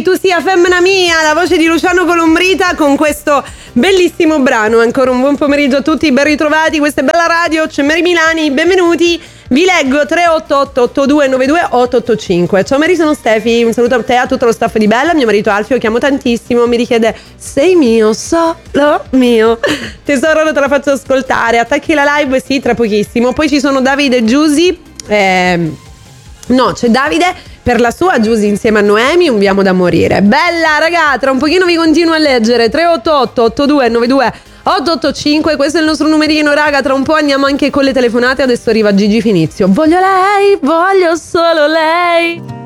Tu sia femmina mia, la voce di Luciano Colombrita con questo bellissimo brano. Ancora un buon pomeriggio a tutti, ben ritrovati, questa è Bella Radio, c'è Mary Milani, benvenuti. Vi leggo 388-8292-885. Ciao Mary, sono Stefi, un saluto a te e a tutto lo staff di Bella. Mio marito Alfio, chiamo tantissimo, mi richiede sei mio, solo mio. Tesoro, te la faccio ascoltare. Attacchi la live, sì, tra pochissimo. Poi ci sono Davide e Giusy. No, c'è Davide per la sua, Giusy insieme a Noemi, un vi amo da morire. Bella raga, tra un pochino vi continuo a leggere. 388-8292-885, questo è il nostro numerino raga, tra un po' andiamo anche con le telefonate. Adesso arriva Gigi Finizio. Voglio lei, voglio solo lei.